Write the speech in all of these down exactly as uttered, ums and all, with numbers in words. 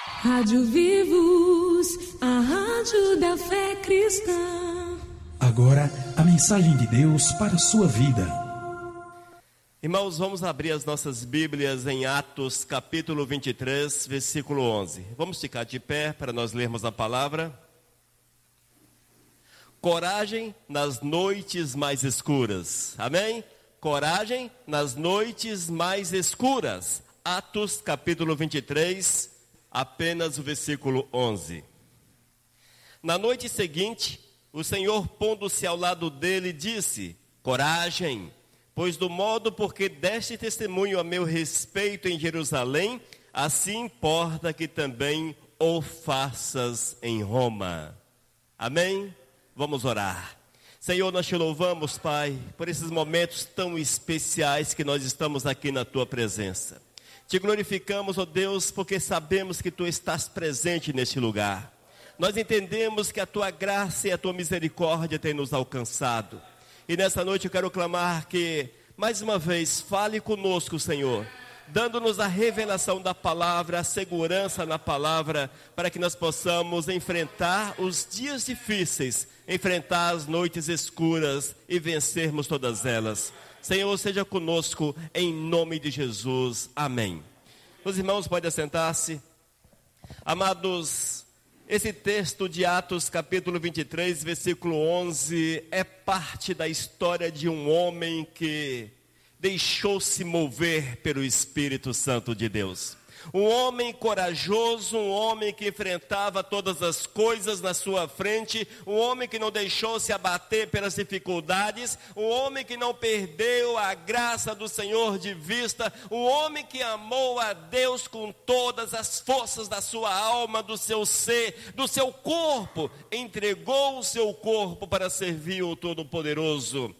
Rádio Vivos, a rádio da fé cristã. Agora, a mensagem de Deus para a sua vida. Irmãos, vamos abrir as nossas Bíblias em Atos, capítulo vinte e três, versículo onze. Vamos ficar de pé para nós lermos a palavra. Coragem nas noites mais escuras. Amém? Coragem nas noites mais escuras. Atos, capítulo vinte e três, apenas o versículo onze. Na noite seguinte, o Senhor, pondo-se ao lado dele, disse: coragem, pois do modo porque deste testemunho a meu respeito em Jerusalém, assim importa que também o faças em Roma. Amém? Vamos orar. Senhor, nós te louvamos, Pai, por esses momentos tão especiais que nós estamos aqui na tua presença. Te glorificamos, ó Deus, porque sabemos que tu estás presente neste lugar. Nós entendemos que a tua graça e a tua misericórdia têm nos alcançado. E nessa noite eu quero clamar que, mais uma vez, fale conosco, Senhor, dando-nos a revelação da palavra, a segurança na palavra, para que nós possamos enfrentar os dias difíceis, enfrentar as noites escuras e vencermos todas elas. Senhor, seja conosco, em nome de Jesus. Amém. Os irmãos podem assentar-se. Amados, esse texto de Atos, capítulo vinte e três, versículo onze, é parte da história de um homem que deixou-se mover pelo Espírito Santo de Deus. Um homem corajoso, um homem que enfrentava todas as coisas na sua frente, um homem que não deixou se abater pelas dificuldades, um homem que não perdeu a graça do Senhor de vista, um homem que amou a Deus com todas as forças da sua alma, do seu ser, do seu corpo, entregou o seu corpo para servir o Todo-Poderoso.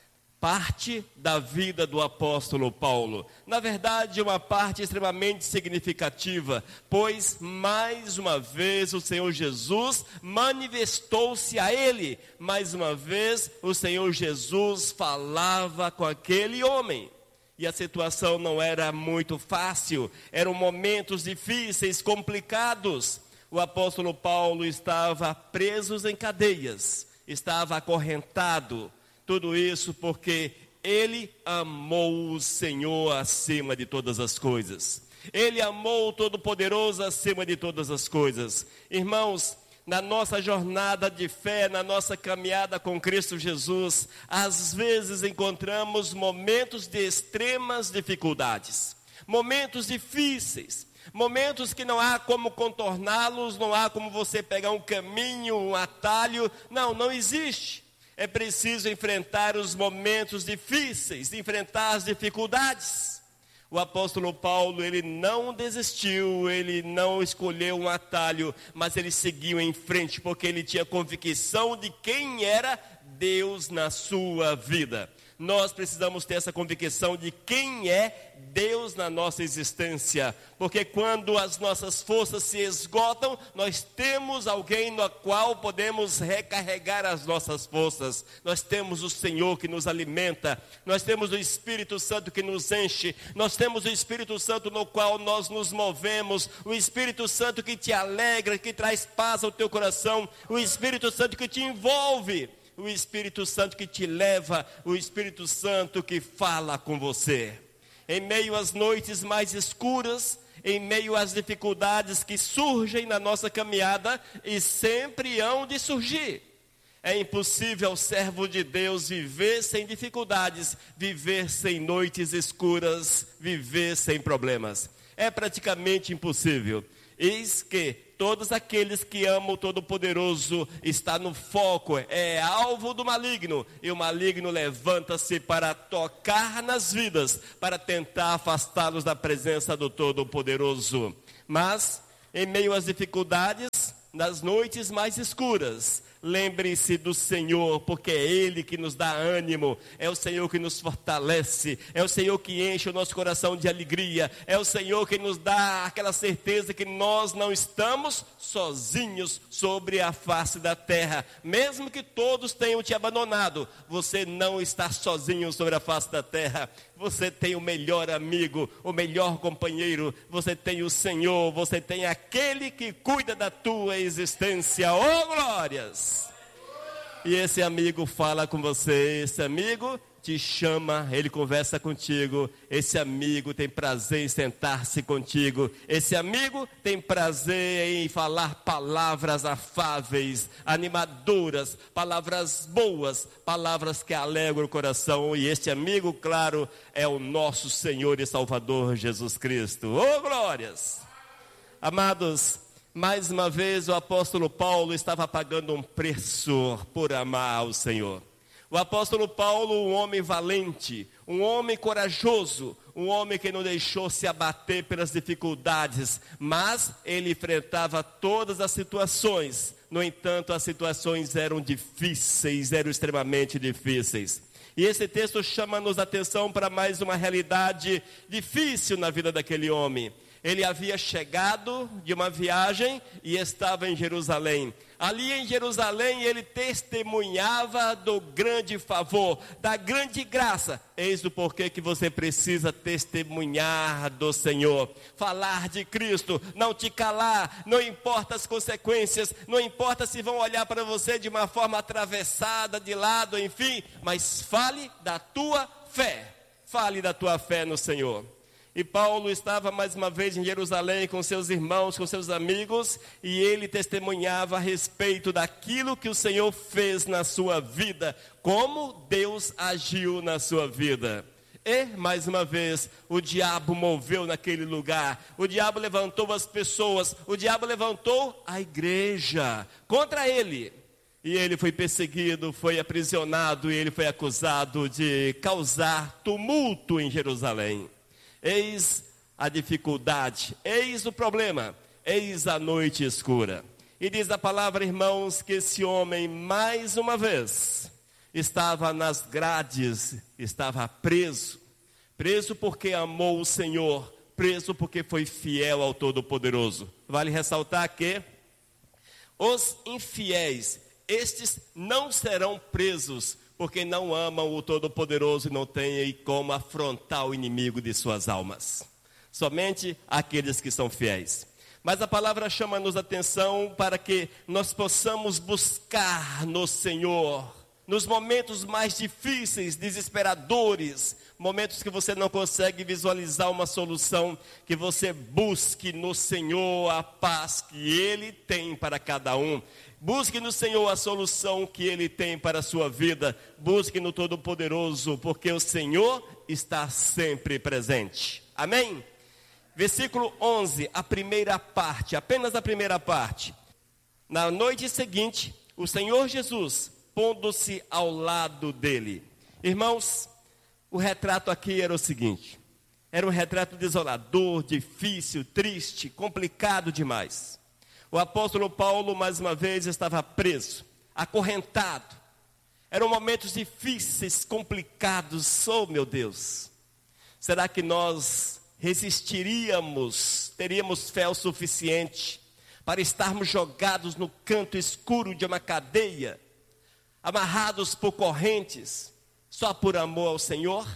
Parte da vida do apóstolo Paulo. Na verdade, uma parte extremamente significativa, pois mais uma vez o Senhor Jesus manifestou-se a ele. Mais uma vez o Senhor Jesus falava com aquele homem. E a situação não era muito fácil, eram momentos difíceis, complicados. O apóstolo Paulo estava preso em cadeias, estava acorrentado. Tudo isso porque ele amou o Senhor acima de todas as coisas. Ele amou o Todo-Poderoso acima de todas as coisas. Irmãos, na nossa jornada de fé, na nossa caminhada com Cristo Jesus, às vezes encontramos momentos de extremas dificuldades, momentos difíceis, momentos que não há como contorná-los, não há como você pegar um caminho, um atalho. Não, não existe. É preciso enfrentar os momentos difíceis, enfrentar as dificuldades. O apóstolo Paulo, ele não desistiu, ele não escolheu um atalho, mas ele seguiu em frente, porque ele tinha convicção de quem era Deus na sua vida. Nós precisamos ter essa convicção de quem é Deus na nossa existência, porque quando as nossas forças se esgotam, nós temos alguém no qual podemos recarregar as nossas forças. Nós temos o Senhor que nos alimenta, nós temos o Espírito Santo que nos enche, nós temos o Espírito Santo no qual nós nos movemos, o Espírito Santo que te alegra, que traz paz ao teu coração, o Espírito Santo que te envolve, o Espírito Santo que te leva, o Espírito Santo que fala com você. Em meio às noites mais escuras, em meio às dificuldades que surgem na nossa caminhada e sempre hão de surgir. É impossível ao servo de Deus viver sem dificuldades, viver sem noites escuras, viver sem problemas. É praticamente impossível. Eis que todos aqueles que amam o Todo-Poderoso está no foco, é alvo do maligno, e o maligno levanta-se para tocar nas vidas, para tentar afastá-los da presença do Todo-Poderoso. Mas, em meio às dificuldades, nas noites mais escuras, lembre-se do Senhor, porque é Ele que nos dá ânimo, é o Senhor que nos fortalece, é o Senhor que enche o nosso coração de alegria, é o Senhor que nos dá aquela certeza que nós não estamos sozinhos sobre a face da terra. Mesmo que todos tenham te abandonado, você não está sozinho sobre a face da terra. Você tem o melhor amigo, o melhor companheiro. Você tem o Senhor, você tem aquele que cuida da tua existência. Oh, glórias! E esse amigo fala com você, esse amigo te chama, ele conversa contigo. Esse amigo tem prazer em sentar-se contigo. Esse amigo tem prazer em falar palavras afáveis, animadoras, palavras boas, palavras que alegram o coração. E este amigo, claro, é o nosso Senhor e Salvador Jesus Cristo. Oh, glórias! Amados, mais uma vez o apóstolo Paulo estava pagando um preço por amar o Senhor. O apóstolo Paulo, um homem valente, um homem corajoso, um homem que não deixou se abater pelas dificuldades, mas ele enfrentava todas as situações. No entanto, as situações eram difíceis, eram extremamente difíceis. E esse texto chama-nos a atenção para mais uma realidade difícil na vida daquele homem. Ele havia chegado de uma viagem e estava em Jerusalém. Ali em Jerusalém ele testemunhava do grande favor, da grande graça. Eis o porquê que você precisa testemunhar do Senhor. Falar de Cristo, não te calar, não importa as consequências, não importa se vão olhar para você de uma forma atravessada, de lado, enfim. Mas fale da tua fé, fale da tua fé no Senhor. E Paulo estava mais uma vez em Jerusalém com seus irmãos, com seus amigos, e ele testemunhava a respeito daquilo que o Senhor fez na sua vida, como Deus agiu na sua vida. E, mais uma vez, o diabo moveu naquele lugar, o diabo levantou as pessoas, o diabo levantou a igreja contra ele. E ele foi perseguido, foi aprisionado, e ele foi acusado de causar tumulto em Jerusalém. Eis a dificuldade, eis o problema, eis a noite escura. E diz a palavra, irmãos, que esse homem, mais uma vez, estava nas grades, estava preso. Preso porque amou o Senhor, preso porque foi fiel ao Todo-Poderoso. Vale ressaltar que os infiéis, estes não serão presos, porque não amam o Todo-Poderoso e não têm como afrontar o inimigo de suas almas. Somente aqueles que são fiéis. Mas a palavra chama-nos a atenção para que nós possamos buscar no Senhor, nos momentos mais difíceis, desesperadores, momentos que você não consegue visualizar uma solução, que você busque no Senhor a paz que Ele tem para cada um. Busque no Senhor a solução que Ele tem para a sua vida. Busque no Todo-Poderoso, porque o Senhor está sempre presente. Amém? Versículo onze, a primeira parte, apenas a primeira parte. Na noite seguinte, o Senhor Jesus, pondo-se ao lado dele. Irmãos, o retrato aqui era o seguinte. Era um retrato desolador, difícil, triste, complicado demais. O apóstolo Paulo, mais uma vez, estava preso, acorrentado. Eram momentos difíceis, complicados. Oh, meu Deus! Será que nós resistiríamos, teríamos fé o suficiente para estarmos jogados no canto escuro de uma cadeia, amarrados por correntes, só por amor ao Senhor?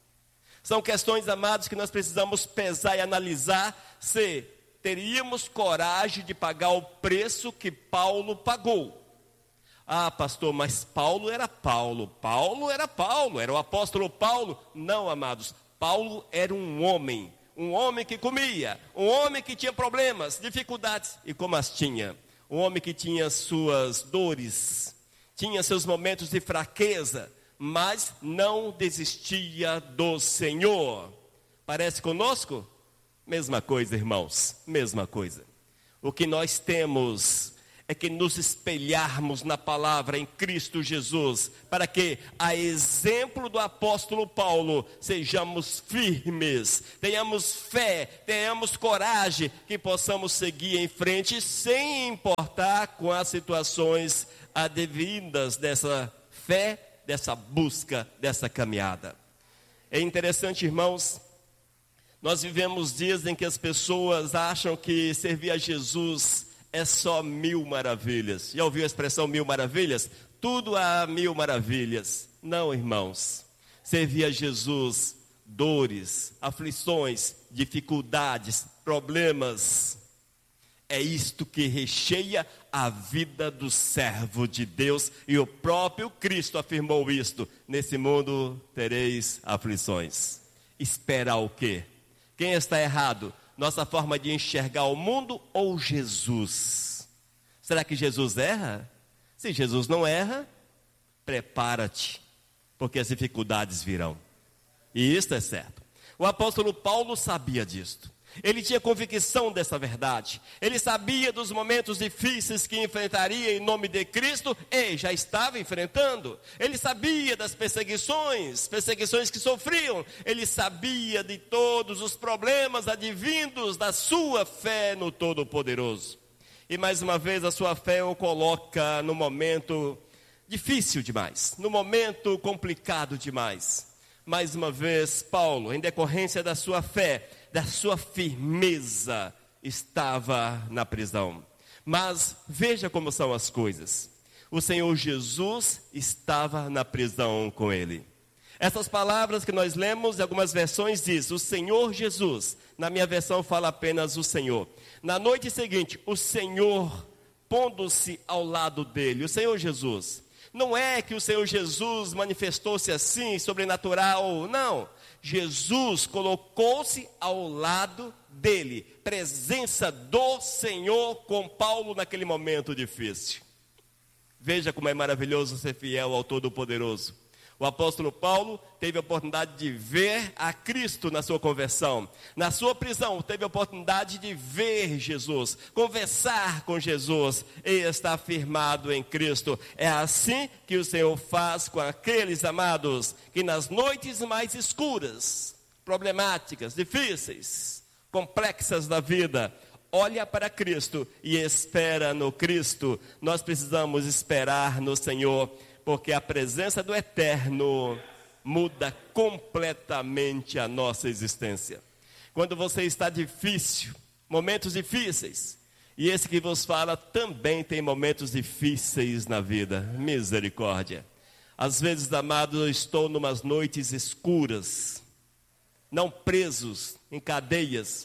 São questões, amados, que nós precisamos pesar e analisar se teríamos coragem de pagar o preço que Paulo pagou. Ah, pastor, mas Paulo era Paulo. Paulo era Paulo, era o apóstolo Paulo. Não, amados, Paulo era um homem. Um homem que comia, um homem que tinha problemas, dificuldades. E como as tinha? Um homem que tinha suas dores, tinha seus momentos de fraqueza, mas não desistia do Senhor. Parece conosco? Mesma coisa, irmãos, mesma coisa. O que nós temos é que nos espelharmos na palavra em Cristo Jesus, para que, a exemplo do apóstolo Paulo, sejamos firmes, tenhamos fé, tenhamos coragem, que possamos seguir em frente sem importar com as situações advindas dessa fé, dessa busca, dessa caminhada. É interessante, irmãos, nós vivemos dias em que as pessoas acham que servir a Jesus é só mil maravilhas. Já ouviu a expressão mil maravilhas? Tudo há mil maravilhas. Não, irmãos. Servir a Jesus dores, aflições, dificuldades, problemas. É isto que recheia a vida do servo de Deus, e o próprio Cristo afirmou isto: nesse mundo tereis aflições. Esperar o quê? Quem está errado? Nossa forma de enxergar o mundo ou Jesus? Será que Jesus erra? Se Jesus não erra, prepara-te, porque as dificuldades virão. E isto é certo. O apóstolo Paulo sabia disto. Ele tinha convicção dessa verdade. Ele sabia dos momentos difíceis que enfrentaria em nome de Cristo, e já estava enfrentando. Ele sabia das perseguições, perseguições que sofriam. Ele sabia de todos os problemas advindos da sua fé no Todo-Poderoso. E mais uma vez a sua fé o coloca no momento difícil demais, no momento complicado demais. Mais uma vez, Paulo, em decorrência da sua fé, da sua firmeza, estava na prisão. Mas veja como são as coisas. O Senhor Jesus estava na prisão com ele. Essas palavras que nós lemos, em algumas versões diz, o Senhor Jesus. Na minha versão fala apenas o Senhor. Na noite seguinte, o Senhor pondo-se ao lado dele, o Senhor Jesus. Não é que o Senhor Jesus manifestou-se assim, sobrenatural, não. Jesus colocou-se ao lado dele, presença do Senhor com Paulo naquele momento difícil. Veja como é maravilhoso ser fiel ao Todo-Poderoso. O apóstolo Paulo teve a oportunidade de ver a Cristo na sua conversão. Na sua prisão, teve a oportunidade de ver Jesus, conversar com Jesus e estar firmado em Cristo. É assim que o Senhor faz com aqueles amados que nas noites mais escuras, problemáticas, difíceis, complexas da vida, olha para Cristo e espera no Cristo. Nós precisamos esperar no Senhor, porque a presença do Eterno muda completamente a nossa existência. Quando você está difícil, momentos difíceis, e esse que vos fala também tem momentos difíceis na vida, misericórdia. Às vezes, amados, eu estou numas noites escuras, não presos em cadeias,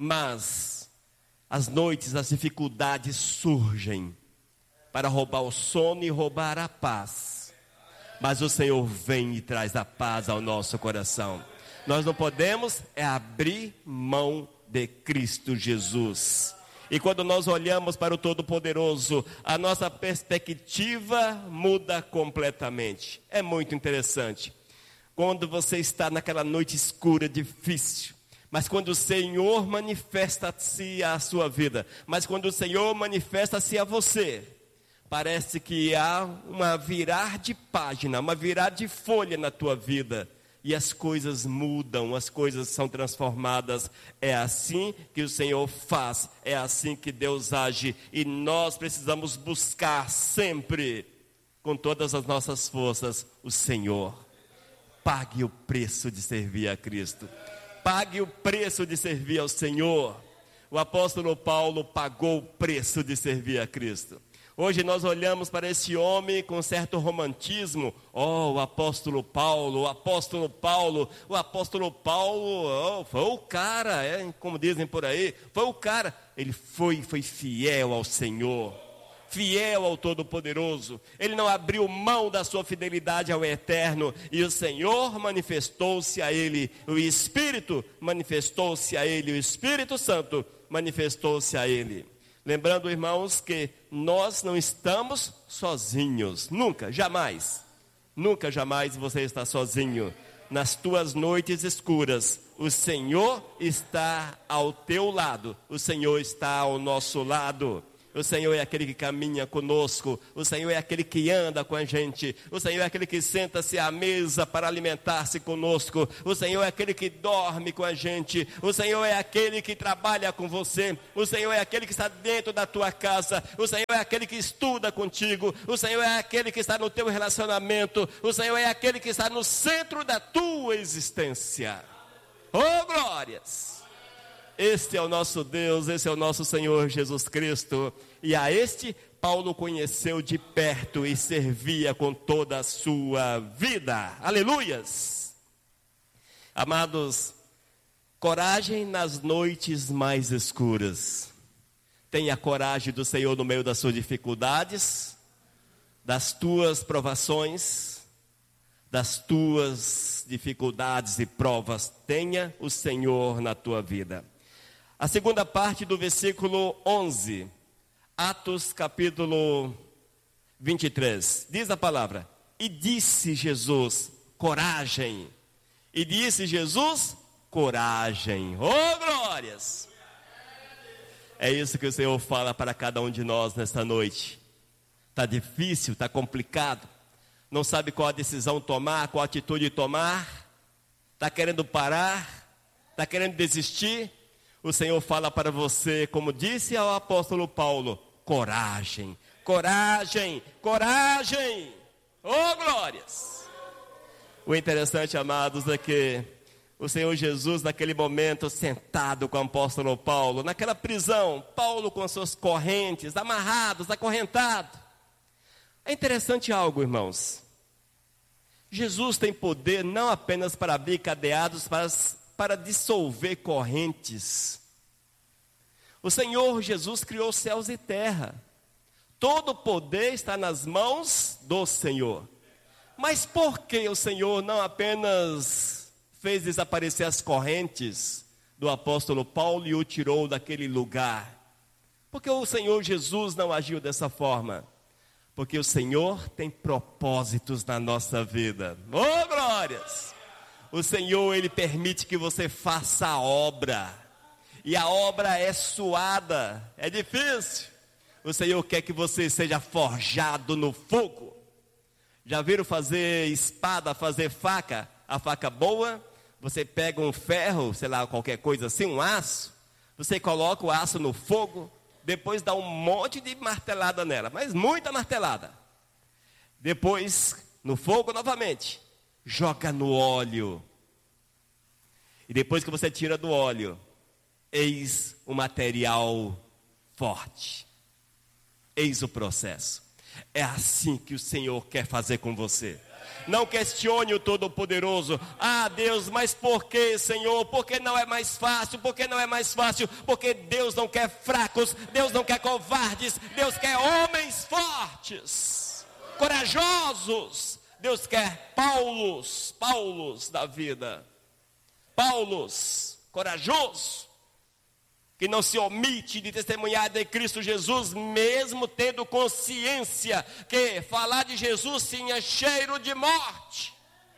mas as noites, as dificuldades surgem para roubar o sono e roubar a paz. Mas o Senhor vem e traz a paz ao nosso coração. Nós não podemos é abrir mão de Cristo Jesus. E quando nós olhamos para o Todo-Poderoso, a nossa perspectiva muda completamente. É muito interessante. Quando você está naquela noite escura, difícil, mas quando o Senhor manifesta-se à sua vida, mas quando o Senhor manifesta-se a você, parece que há uma virar de página, uma virar de folha na tua vida. E as coisas mudam, as coisas são transformadas. É assim que o Senhor faz, é assim que Deus age. E nós precisamos buscar sempre, com todas as nossas forças, o Senhor. Pague o preço de servir a Cristo. Pague o preço de servir ao Senhor. O apóstolo Paulo pagou o preço de servir a Cristo. Hoje nós olhamos para esse homem com certo romantismo. Oh, o apóstolo Paulo, o apóstolo Paulo, o apóstolo Paulo, oh, foi o cara, é, como dizem por aí, foi o cara. Ele foi, foi fiel ao Senhor, fiel ao Todo-Poderoso. Ele não abriu mão da sua fidelidade ao Eterno. E o Senhor manifestou-se a ele, o Espírito manifestou-se a ele, o Espírito Santo manifestou-se a ele. Lembrando, irmãos, que nós não estamos sozinhos, nunca, jamais, nunca, jamais você está sozinho. Nas tuas noites escuras, o Senhor está ao teu lado, o Senhor está ao nosso lado. O Senhor é aquele que caminha conosco, o Senhor é aquele que anda com a gente, o Senhor é aquele que senta-se à mesa para alimentar-se conosco, o Senhor é aquele que dorme com a gente, o Senhor é aquele que trabalha com você, o Senhor é aquele que está dentro da tua casa, o Senhor é aquele que estuda contigo, o Senhor é aquele que está no teu relacionamento, o Senhor é aquele que está no centro da tua existência. Oh, glórias! Este é o nosso Deus, esse é o nosso Senhor Jesus Cristo. E a este Paulo conheceu de perto e servia com toda a sua vida. Aleluias! Amados, coragem nas noites mais escuras. Tenha coragem do Senhor no meio das suas dificuldades, das tuas provações, das tuas dificuldades e provas. Tenha o Senhor na tua vida. A segunda parte do versículo onze, Atos capítulo vinte e três, diz a palavra: e disse Jesus, coragem. E disse Jesus, coragem. Oh, glórias! É isso que o Senhor fala para cada um de nós nesta noite. Está difícil, está complicado. Não sabe qual a decisão tomar, qual a atitude tomar. Está querendo parar, está querendo desistir. O Senhor fala para você, como disse ao apóstolo Paulo, coragem, coragem, coragem. Oh, glórias! O interessante, amados, é que o Senhor Jesus, naquele momento, sentado com o apóstolo Paulo, naquela prisão, Paulo com as suas correntes, amarrados, acorrentado. É interessante algo, irmãos. Jesus tem poder não apenas para abrir cadeados, mas para dissolver correntes. O Senhor Jesus criou céus e terra. Todo o poder está nas mãos do Senhor. Mas por que o Senhor não apenas fez desaparecer as correntes do apóstolo Paulo e o tirou daquele lugar? Porque o Senhor Jesus não agiu dessa forma? Porque o Senhor tem propósitos na nossa vida. Oh, glórias! O Senhor, Ele permite que você faça a obra. E a obra é suada, é difícil. O Senhor quer que você seja forjado no fogo. Já viram fazer espada, fazer faca? A faca boa, você pega um ferro, sei lá, qualquer coisa assim, um aço. Você coloca o aço no fogo, depois dá um monte de martelada nela, mas muita martelada. Depois, no fogo novamente, joga no óleo. E depois que você tira do óleo, eis o material forte. Eis o processo. É assim que o Senhor quer fazer com você. Não questione o Todo-Poderoso. Ah, Deus, mas por que, Senhor? Por que não é mais fácil? Por que não é mais fácil? Porque Deus não quer fracos, Deus não quer covardes, Deus quer homens fortes, corajosos. Deus quer Paulos, Paulos da vida. Paulos, corajoso, que não se omite de testemunhar de Cristo Jesus, mesmo tendo consciência que falar de Jesus tinha cheiro de morte.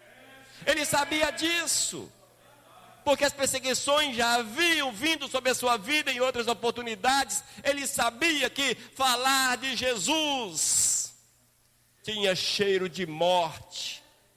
Ele sabia disso, porque as perseguições já haviam vindo sobre a sua vida em outras oportunidades. Ele sabia que falar de Jesus tinha cheiro de morte,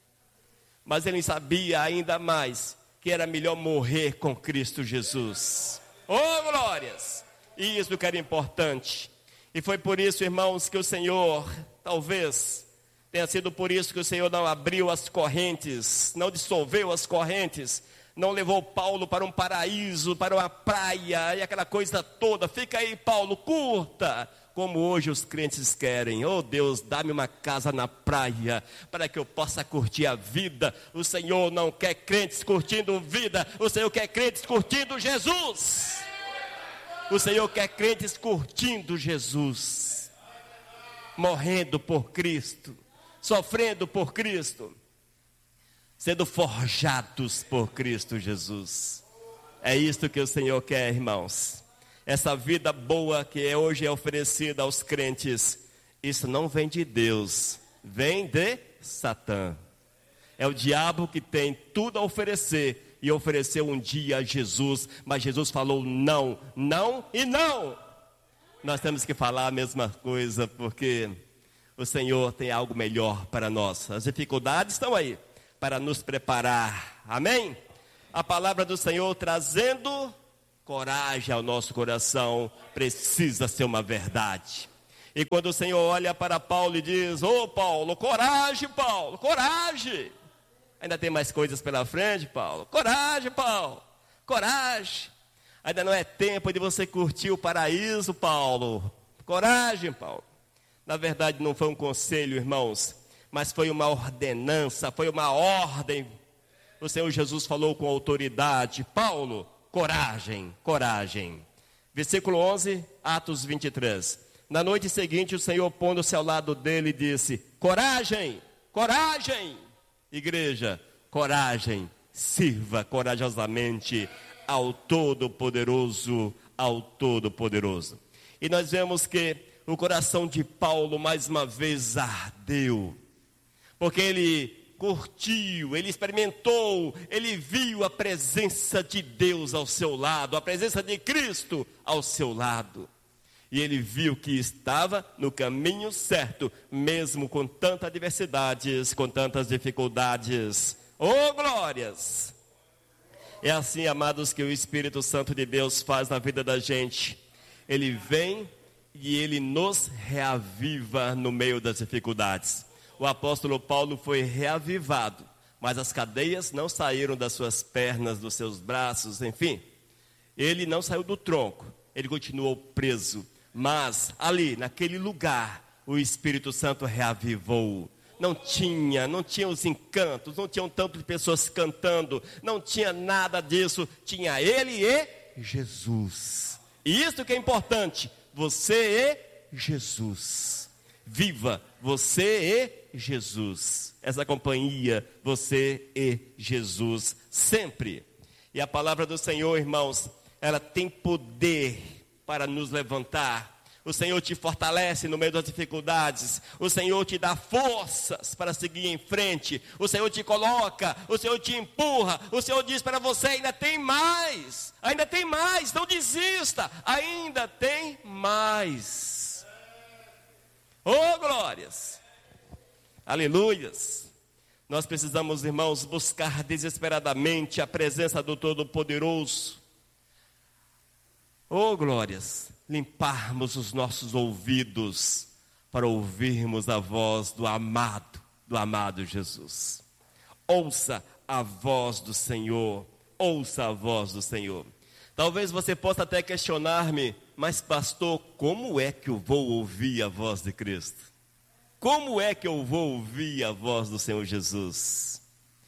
mas ele sabia ainda mais que era melhor morrer com Cristo Jesus. Oh, glórias! E isso que era importante. E foi por isso, irmãos, que o Senhor, talvez tenha sido por isso que o Senhor não abriu as correntes, não dissolveu as correntes, não levou Paulo para um paraíso, para uma praia e aquela coisa toda. Fica aí, Paulo, curta, como hoje os crentes querem. Oh, Deus, dá-me uma casa na praia para que eu possa curtir a vida. O Senhor não quer crentes curtindo vida, o Senhor quer crentes curtindo Jesus. O Senhor quer crentes curtindo Jesus, morrendo por Cristo, sofrendo por Cristo, sendo forjados por Cristo Jesus. É isto que o Senhor quer, irmãos. Essa vida boa que hoje é oferecida aos crentes, isso não vem de Deus, vem de Satã. É o diabo que tem tudo a oferecer e ofereceu um dia a Jesus, mas Jesus falou não, não e não. Nós temos que falar a mesma coisa, porque o Senhor tem algo melhor para nós. As dificuldades estão aí para nos preparar, amém? A palavra do Senhor trazendo coragem ao nosso coração precisa ser uma verdade. E quando o Senhor olha para Paulo e diz: ô Paulo, coragem, Paulo, coragem. Ainda tem mais coisas pela frente, Paulo. Coragem, Paulo, coragem. Ainda não é tempo de você curtir o paraíso, Paulo. Coragem, Paulo. Na verdade não foi um conselho, irmãos, mas foi uma ordenança, foi uma ordem o Senhor Jesus falou com autoridade: Paulo, coragem, coragem. Versículo onze, Atos vinte e três. Na noite seguinte, o Senhor, pondo-se ao lado dele, disse: coragem, coragem. Igreja, coragem, sirva corajosamente ao Todo-Poderoso, ao Todo-Poderoso. E nós vemos que o coração de Paulo mais uma vez ardeu, porque ele curtiu, ele experimentou, ele viu a presença de Deus ao seu lado, a presença de Cristo ao seu lado. E ele viu que estava no caminho certo, mesmo com tantas adversidades, com tantas dificuldades. Oh, glórias! É assim, amados, que o Espírito Santo de Deus faz na vida da gente. Ele vem e ele nos reaviva no meio das dificuldades. O apóstolo Paulo foi reavivado, mas as cadeias não saíram das suas pernas, dos seus braços, enfim. Ele não saiu do tronco, ele continuou preso. Mas ali, naquele lugar, o Espírito Santo reavivou. Não tinha, não tinha os encantos, não tinham tanto de pessoas cantando, não tinha nada disso. Tinha ele e Jesus. E isso que é importante, você e Jesus. Viva, você e Jesus. Essa companhia, você e Jesus, sempre. E a palavra do Senhor, irmãos, ela tem poder para nos levantar. O Senhor te fortalece no meio das dificuldades. O Senhor te dá forças para seguir em frente. O Senhor te coloca, o Senhor te empurra. O Senhor diz para você: ainda tem mais, ainda tem mais, não desista, ainda tem mais. Oh, glórias, aleluias. Nós precisamos, irmãos, buscar desesperadamente a presença do Todo-Poderoso. Oh, glórias, limparmos os nossos ouvidos para ouvirmos a voz do amado, do amado Jesus. Ouça a voz do Senhor, ouça a voz do Senhor. Talvez você possa até questionar-me: mas pastor, como é que eu vou ouvir a voz de Cristo? Como é que eu vou ouvir a voz do Senhor Jesus?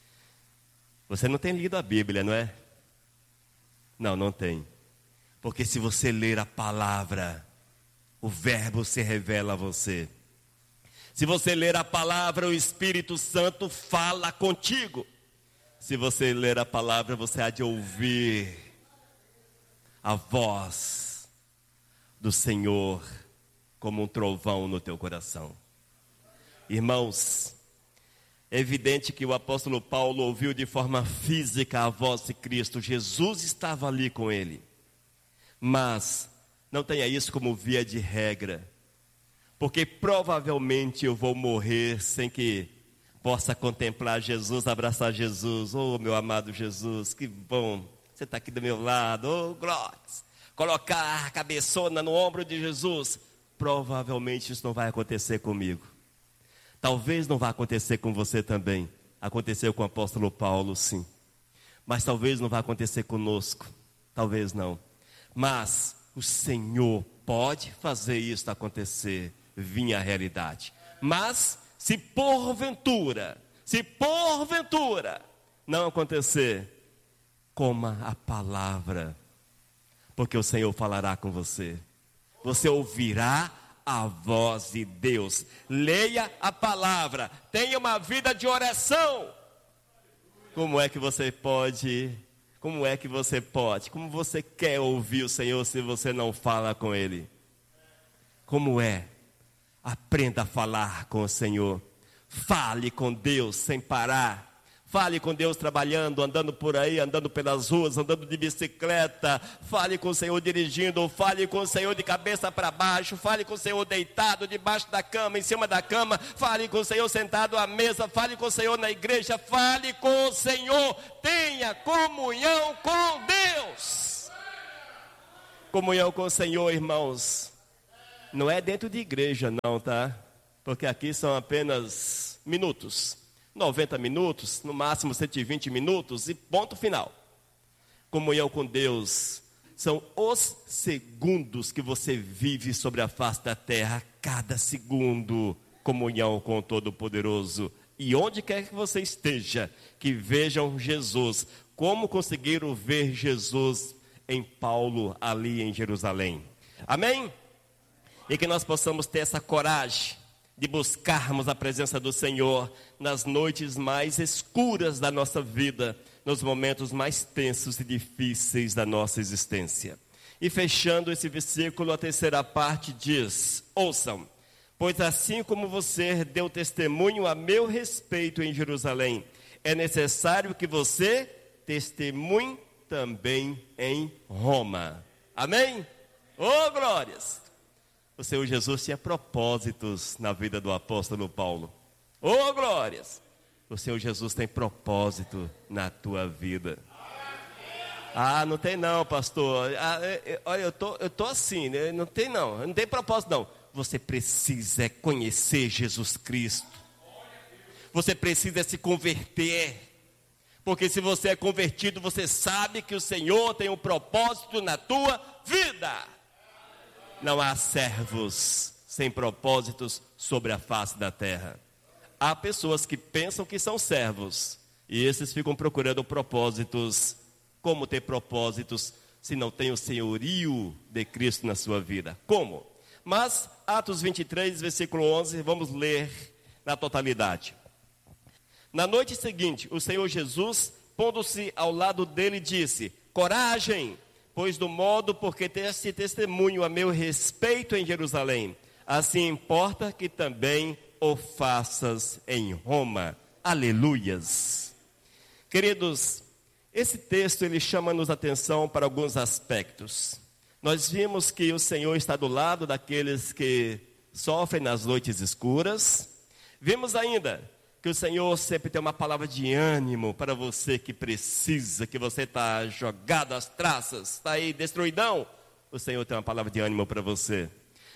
Você não tem lido a Bíblia, não é? Não, não tem. Porque se você ler a palavra, o verbo se revela a você. Se você ler a palavra, o Espírito Santo fala contigo. Se você ler a palavra, você há de ouvir a voz do Senhor como um trovão no teu coração. Irmãos, é evidente que o apóstolo Paulo ouviu de forma física a voz de Cristo. Jesus estava ali com ele. Mas não tenha isso como via de regra, porque provavelmente eu vou morrer sem que possa contemplar Jesus, abraçar Jesus. Oh, meu amado Jesus, que bom, você está aqui do meu lado. Oh, glórias. Colocar a cabeçona no ombro de Jesus. Provavelmente isso não vai acontecer comigo. Talvez não vá acontecer com você também. Aconteceu com o apóstolo Paulo, sim. Mas talvez não vá acontecer conosco. Talvez não. Mas o Senhor pode fazer isso acontecer, vir à realidade. Mas se porventura, se porventura não acontecer, coma a palavra, porque o Senhor falará com você. Você ouvirá a voz de Deus. Leia a palavra, tenha uma vida de oração. Como é que você pode... Como é que você pode? Como você quer ouvir o Senhor se você não fala com Ele? Como é? Aprenda a falar com o Senhor. Fale com Deus sem parar. Fale com Deus trabalhando, andando por aí, andando pelas ruas, andando de bicicleta. Fale com o Senhor dirigindo, fale com o Senhor de cabeça para baixo. Fale com o Senhor deitado, debaixo da cama, em cima da cama. Fale com o Senhor sentado à mesa. Fale com o Senhor na igreja. Fale com o Senhor. Tenha comunhão com Deus. Comunhão com o Senhor, irmãos, não é dentro de igreja não, tá? Porque aqui são apenas minutos. noventa minutos, no máximo cento e vinte minutos e ponto final. Comunhão com Deus são os segundos que você vive sobre a face da terra. Cada segundo, comunhão com o Todo-Poderoso e onde quer que você esteja, que vejam Jesus. Como conseguiram ver Jesus em Paulo ali em Jerusalém? Amém? E que nós possamos ter essa coragem de buscarmos a presença do Senhor nas noites mais escuras da nossa vida, nos momentos mais tensos e difíceis da nossa existência. E fechando esse versículo, a terceira parte diz: ouçam, pois assim como você deu testemunho a meu respeito em Jerusalém, é necessário que você testemunhe também em Roma. Amém? Oh, glórias! O Senhor Jesus tinha propósitos na vida do apóstolo Paulo. Oh, glórias! O Senhor Jesus tem propósito na tua vida. Ah, não tem não, pastor. Ah, eu, olha, eu tô, eu tô assim, né? Não tem não, não tem propósito não. Você precisa conhecer Jesus Cristo. Você precisa se converter. Porque se você é convertido, você sabe que o Senhor tem um propósito na tua vida. Não há servos sem propósitos sobre a face da terra. Há pessoas que pensam que são servos, e esses ficam procurando propósitos. Como ter propósitos se não tem o senhorio de Cristo na sua vida? Como? Mas, Atos vinte e três, versículo onze, vamos ler na totalidade. Na noite seguinte, o Senhor Jesus, pondo-se ao lado dele, disse: coragem, pois do modo porque deste testemunho a meu respeito em Jerusalém, assim importa que também o faças em Roma. Aleluias. Queridos, esse texto ele chama-nos atenção para alguns aspectos. Nós vimos que o Senhor está do lado daqueles que sofrem nas noites escuras. Vimos ainda que o Senhor sempre tem uma palavra de ânimo para você que precisa, que você está jogado às traças, está aí destruidão. O Senhor tem uma palavra de ânimo para você.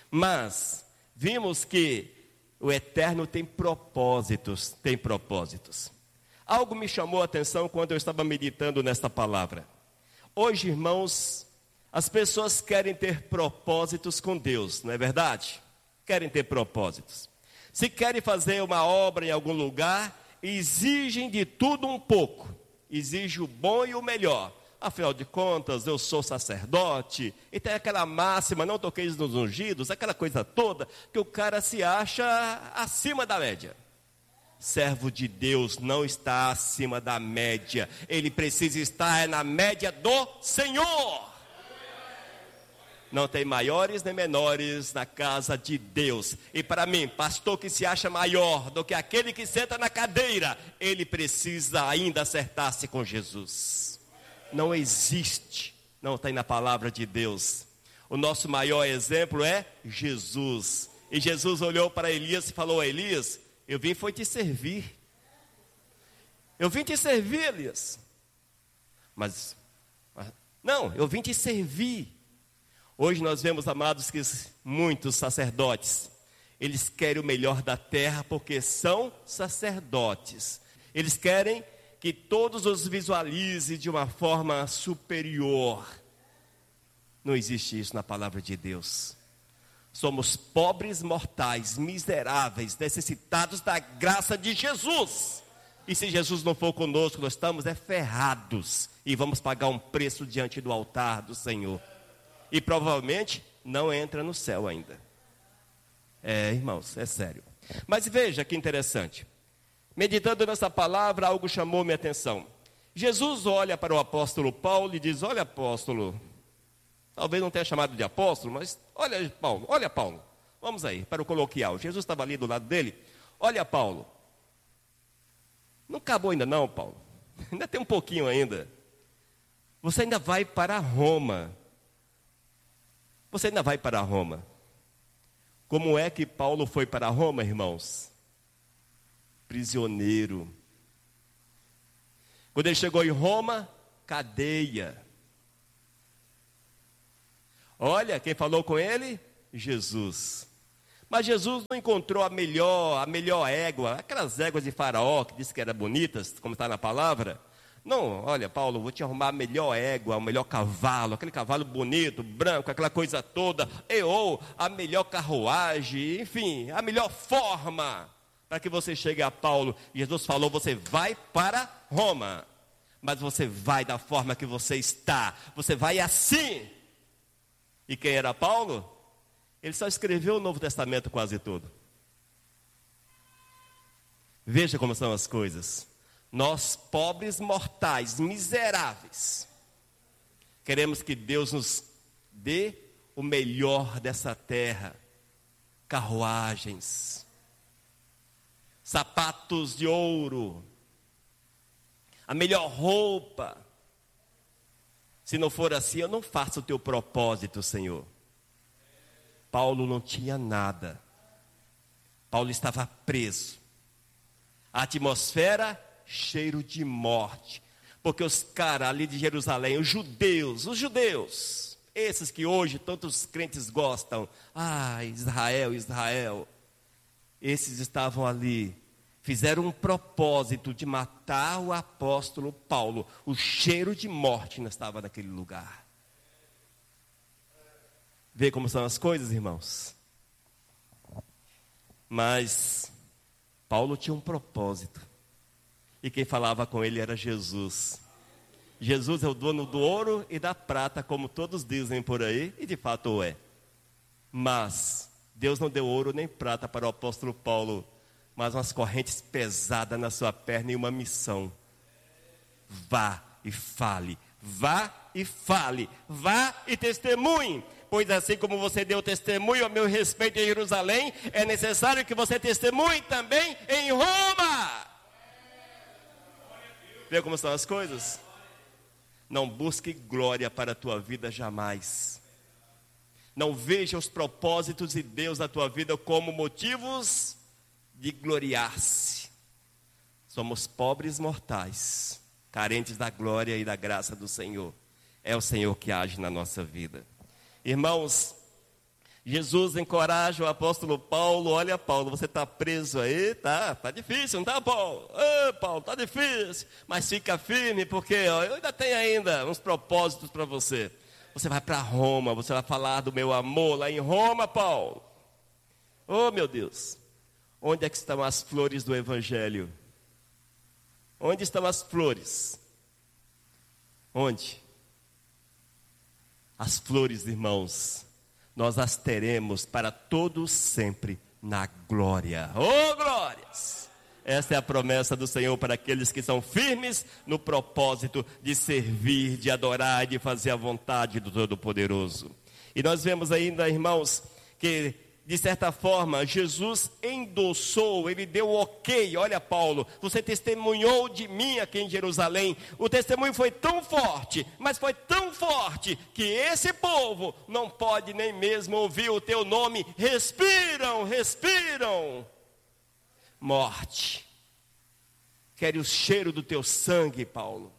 Mas vimos que o Eterno tem propósitos, tem propósitos. Algo me chamou a atenção quando eu estava meditando nesta palavra. Hoje, irmãos, as pessoas querem ter propósitos com Deus, não é verdade? Querem ter propósitos. Se querem fazer uma obra em algum lugar, exigem de tudo um pouco. Exigem o bom e o melhor. Afinal de contas, eu sou sacerdote, e tem aquela máxima, não toqueis nos ungidos, aquela coisa toda, que o cara se acha acima da média. Servo de Deus não está acima da média. Ele precisa estar na média do Senhor. Não tem maiores nem menores na casa de Deus. E para mim, pastor que se acha maior do que aquele que senta na cadeira, ele precisa ainda acertar-se com Jesus. Não existe, não tem na palavra de Deus. O nosso maior exemplo é Jesus. E Jesus olhou para Elias e falou: Elias, eu vim foi te servir. Eu vim te servir, Elias. Mas, não, eu vim te servir. Hoje nós vemos, amados, que muitos sacerdotes, eles querem o melhor da terra porque são sacerdotes. Eles querem que todos os visualize de uma forma superior. Não existe isso na palavra de Deus. Somos pobres mortais, miseráveis, necessitados da graça de Jesus. E se Jesus não for conosco, nós estamos é ferrados. E vamos pagar um preço diante do altar do Senhor. E provavelmente não entra no céu ainda. É, irmãos, é sério. Mas veja que interessante. Meditando nessa palavra, algo chamou minha atenção. Jesus olha para o apóstolo Paulo e diz: olha, apóstolo, talvez não tenha chamado de apóstolo, mas olha, Paulo, olha, Paulo, vamos aí, para o coloquial. Jesus estava ali do lado dele. Olha, Paulo, não acabou ainda não, Paulo, ainda tem um pouquinho ainda. Você ainda vai para Roma. Você ainda vai para Roma. Como é que Paulo foi para Roma, irmãos? Prisioneiro. Quando ele chegou em Roma, cadeia. Olha, quem falou com ele? Jesus. Mas Jesus não encontrou a melhor, a melhor égua, aquelas éguas de Faraó, que disse que eram bonitas, como está na palavra. Não, olha, Paulo, vou te arrumar a melhor égua, o melhor cavalo, aquele cavalo bonito, branco, aquela coisa toda, e ou a melhor carruagem, enfim, a melhor forma, para que você chegue a Paulo. Jesus falou, você vai para Roma, mas você vai da forma que você está, você vai assim. E quem era Paulo? Ele só escreveu o Novo Testamento quase todo. Veja como são as coisas. Nós, pobres mortais, miseráveis, queremos que Deus nos dê o melhor dessa terra. Carruagens, sapatos de ouro, a melhor roupa. Se não for assim, eu não faço o teu propósito, Senhor. Paulo não tinha nada. Paulo estava preso. A atmosfera, cheiro de morte. Porque os caras ali de Jerusalém, os judeus, os judeus, esses que hoje tantos crentes gostam, ah, Israel, Israel, esses estavam ali, fizeram um propósito de matar o apóstolo Paulo. O cheiro de morte não estava naquele lugar. Vê como são as coisas, irmãos? Mas Paulo tinha um propósito. E quem falava com ele era Jesus. Jesus é o dono do ouro e da prata, como todos dizem por aí, e de fato o é. Mas Deus não deu ouro nem prata para o apóstolo Paulo, mas umas correntes pesadas na sua perna e uma missão. Vá e fale, vá e fale, vá e testemunhe. Pois assim como você deu testemunho a meu respeito em Jerusalém, é necessário que você testemunhe também em Roma. Vê como são as coisas? Não busque glória para a tua vida jamais. Não veja os propósitos de Deus na tua vida como motivos de gloriar-se. Somos pobres mortais, carentes da glória e da graça do Senhor. É o Senhor que age na nossa vida. Irmãos, Jesus encoraja o apóstolo Paulo. Olha, Paulo, você está preso aí, tá? Tá difícil, não tá, Paulo? Ô, Paulo, tá difícil, mas fica firme, porque ó, eu ainda tenho ainda uns propósitos para você. Você vai para Roma, você vai falar do meu amor lá em Roma, Paulo. Oh, meu Deus, onde é que estão as flores do Evangelho? Onde estão as flores? Onde? As flores, irmãos, nós as teremos para todos sempre na glória. Oh, glórias! Essa é a promessa do Senhor para aqueles que são firmes no propósito de servir, de adorar, de fazer a vontade do Todo-Poderoso. E nós vemos ainda, irmãos, que de certa forma Jesus endossou, ele deu ok. Olha, Paulo, você testemunhou de mim aqui em Jerusalém. O testemunho foi tão forte, mas foi tão forte que esse povo não pode nem mesmo ouvir o teu nome. Respiram, respiram morte. Querem o cheiro do teu sangue, Paulo.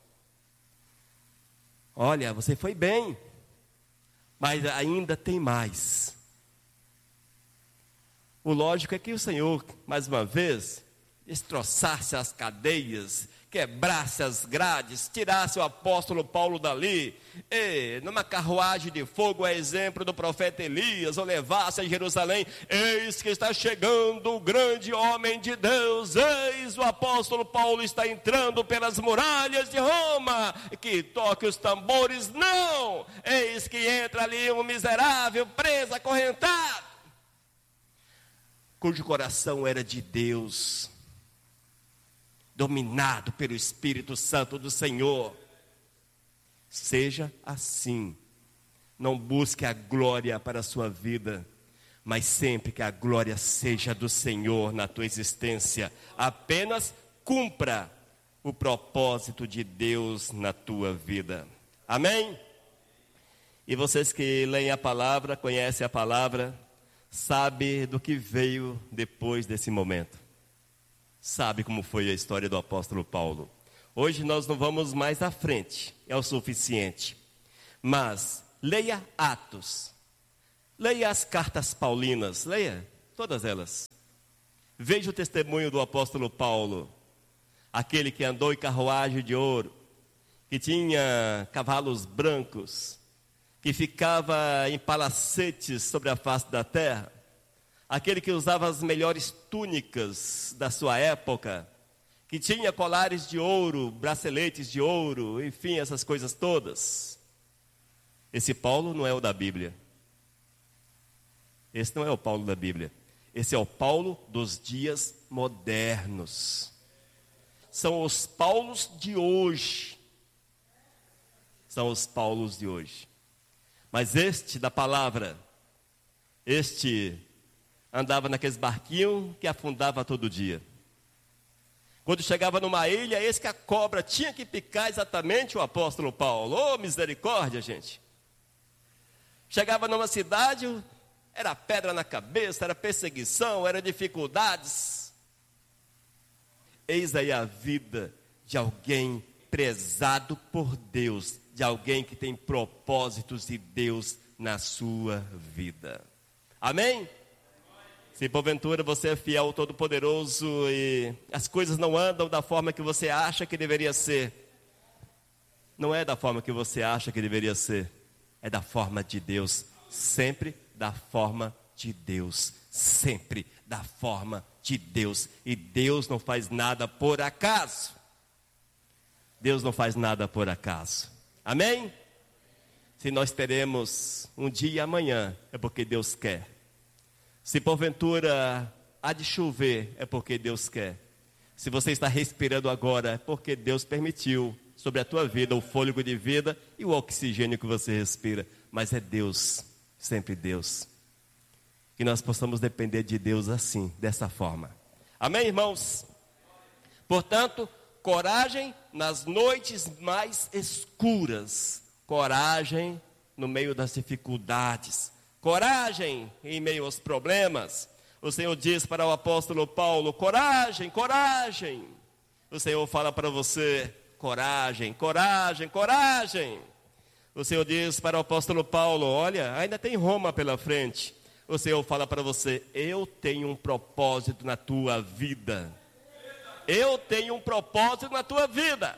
Olha, você foi bem, mas ainda tem mais. O lógico é que o Senhor, mais uma vez, destroçasse as cadeias, quebrasse as grades, tirasse o apóstolo Paulo dali, e numa carruagem de fogo, a exemplo do profeta Elias, o levasse a Jerusalém. Eis que está chegando o grande homem de Deus, eis o apóstolo Paulo está entrando pelas muralhas de Roma, que toque os tambores. Não, eis que entra ali um miserável, preso, acorrentado, cujo coração era de Deus, dominado pelo Espírito Santo do Senhor. Seja assim. Não busque a glória para a sua vida, mas sempre que a glória seja do Senhor na tua existência. Apenas cumpra o propósito de Deus na tua vida. Amém? E vocês que leem a palavra, conhecem a palavra, sabe do que veio depois desse momento. Sabe como foi a história do apóstolo Paulo. Hoje nós não vamos mais à frente, é o suficiente. Mas leia Atos, leia as cartas paulinas, leia todas elas. Veja o testemunho do apóstolo Paulo, aquele que andou em carruagem de ouro, que tinha cavalos brancos, que ficava em palacetes sobre a face da terra, aquele que usava as melhores túnicas da sua época, que tinha colares de ouro, braceletes de ouro, enfim, essas coisas todas. Esse Paulo não é o da Bíblia. Esse não é o Paulo da Bíblia. Esse é o Paulo dos dias modernos. São os Paulos de hoje. São os Paulos de hoje. Mas este da palavra, este andava naqueles barquinhos que afundava todo dia. Quando chegava numa ilha, esse que a cobra tinha que picar exatamente o apóstolo Paulo. Oh, misericórdia, gente. Chegava numa cidade, era pedra na cabeça, era perseguição, era dificuldades. Eis aí a vida de alguém prezado por Deus, de alguém que tem propósitos de Deus na sua vida. Amém? Se porventura você é fiel ao Todo-Poderoso e as coisas não andam da forma que você acha que deveria ser, não é da forma que você acha que deveria ser, é da forma de Deus, sempre da forma de Deus, sempre da forma de Deus. E Deus não faz nada por acaso. Deus não faz nada por acaso. Amém? Se nós teremos um dia amanhã, é porque Deus quer. Se porventura há de chover, é porque Deus quer. Se você está respirando agora, é porque Deus permitiu sobre a tua vida o fôlego de vida e o oxigênio que você respira. Mas é Deus, sempre Deus. Que nós possamos depender de Deus assim, dessa forma. Amém, irmãos? Portanto, coragem nas noites mais escuras. Coragem no meio das dificuldades. Coragem em meio aos problemas. O Senhor diz para o apóstolo Paulo, coragem, coragem. O Senhor fala para você, coragem, coragem, coragem. O Senhor diz para o apóstolo Paulo, olha, ainda tem Roma pela frente. O Senhor fala para você, eu tenho um propósito na tua vida. Eu tenho um propósito na tua vida.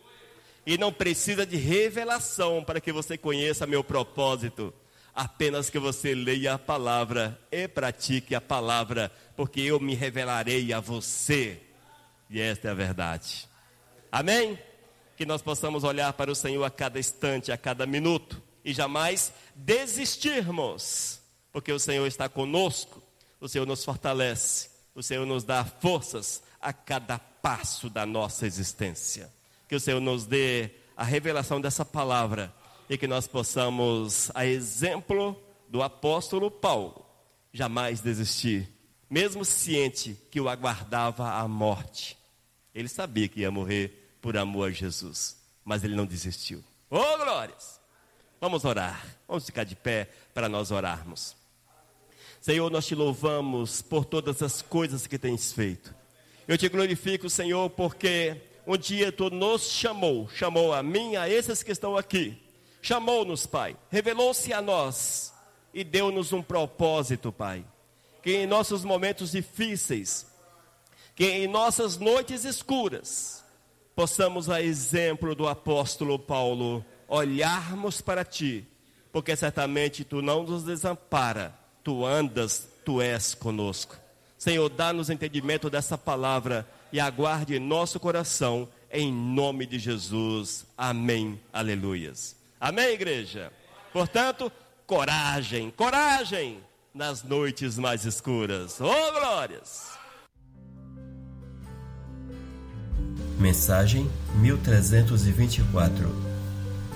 E não precisa de revelação para que você conheça meu propósito. Apenas que você leia a palavra e pratique a palavra, porque eu me revelarei a você. E esta é a verdade. Amém? Que nós possamos olhar para o Senhor a cada instante, a cada minuto, e jamais desistirmos, porque o Senhor está conosco, o Senhor nos fortalece, o Senhor nos dá forças a cada passo da nossa existência. Que o Senhor nos dê a revelação dessa palavra, e que nós possamos, a exemplo do apóstolo Paulo, jamais desistir, mesmo ciente que o aguardava a morte. Ele sabia que ia morrer por amor a Jesus, mas ele não desistiu. Oh, glórias! Vamos orar, vamos ficar de pé para nós orarmos. Senhor, nós te louvamos por todas as coisas que tens feito. Eu te glorifico, Senhor, porque um dia tu nos chamou, chamou a mim, a esses que estão aqui. Chamou-nos, Pai, revelou-se a nós e deu-nos um propósito, Pai. Que em nossos momentos difíceis, que em nossas noites escuras, possamos, a exemplo do apóstolo Paulo, olharmos para Ti, porque certamente Tu não nos desampara, Tu andas, Tu és conosco. Senhor, dá-nos entendimento dessa palavra e aguarde em nosso coração, em nome de Jesus. Amém. Aleluias. Amém, igreja? Portanto, coragem, coragem nas noites mais escuras. Oh, glórias! Mensagem mil trezentos e vinte e quatro.